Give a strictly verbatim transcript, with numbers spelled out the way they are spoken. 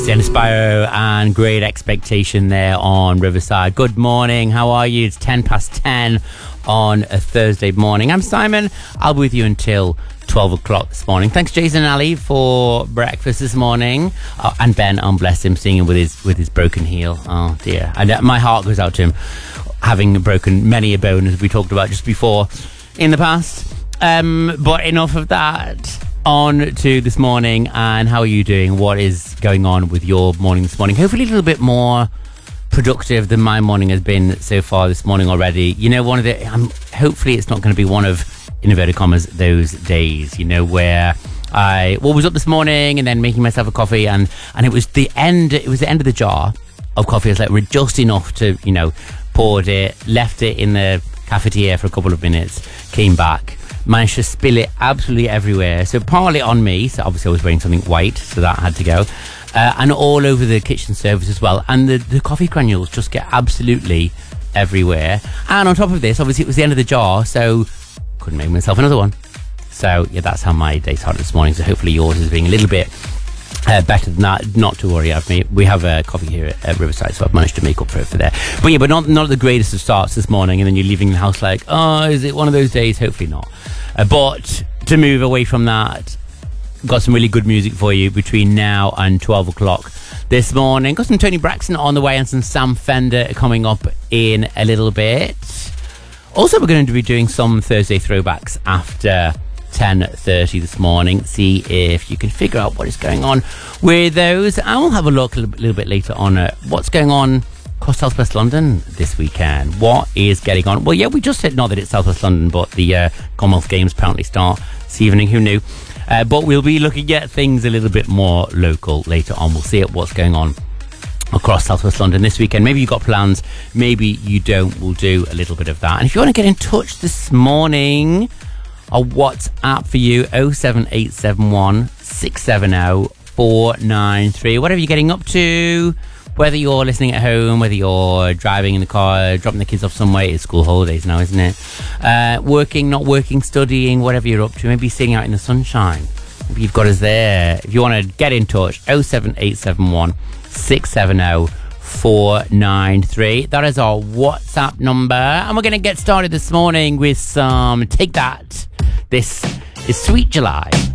It's Inspiro and Great Expectation there on Riverside. Good morning, how are you? It's ten past ten on a Thursday morning. I'm Simon. I'll be with you until twelve o'clock this morning. Thanks Jason and Ali for breakfast this morning. Oh, and Ben, um, bless him, singing with his with his broken heel. Oh dear. And uh, my heart goes out to him, having broken many a bone, as we talked about just before in the past. Um, but enough of that. On to this morning, and how are you doing? What is going on with your morning this morning? Hopefully a little bit more productive than my morning has been so far this morning already. You know, one of the um, hopefully it's not going to be one of, in inverted commas, those days, you know, where I well, was up this morning and then making myself a coffee, and and it was the end it was the end of the jar of coffee. It's like we're just enough to, you know, poured it, left it in the cafetiere for a couple of minutes, came back, managed to spill it absolutely everywhere. So partly on me, so obviously I was wearing something white, so that had to go, uh, and all over the kitchen surface as well. And the, the coffee granules just get absolutely everywhere. And on top of this, obviously it was the end of the jar, so couldn't make myself another one. So yeah, that's how my day started this morning. So hopefully yours is being a little bit Uh, better than that. Not to worry, I've made, we have a coffee here at, at Riverside, so I've managed to make up for it for there. But yeah, but not not the greatest of starts this morning, and then you're leaving the house like, oh, is it one of those days? Hopefully not. Uh, but to move away from that, got some really good music for you between now and twelve o'clock this morning. Got some Tony Braxton on the way and some Sam Fender coming up in a little bit. Also, we're going to be doing some Thursday throwbacks after ten thirty this morning. See if you can figure out what is going on with those. I will have a look a little, little bit later on at what's going on across South West London this weekend. What is getting on? Well, yeah, we just said not that it's South West London, but the uh, Commonwealth Games apparently start this evening. Who knew? Uh, but we'll be looking at things a little bit more local later on. We'll see at what's going on across South West London this weekend. Maybe you've got plans, maybe you don't. We'll do a little bit of that. And if you want to get in touch this morning, a WhatsApp for you, oh seven eight seven one, six seven oh, four nine three. Whatever you're getting up to, whether you're listening at home, whether you're driving in the car, dropping the kids off somewhere. It's school holidays now, isn't it? Uh, working, not working, studying, whatever you're up to. Maybe sitting out in the sunshine. Maybe you've got us there. If you want to get in touch, oh seven eight seven one, six seven oh, four nine three. That is our WhatsApp number, and we're going to get started this morning with some Take That. This is Sweet July.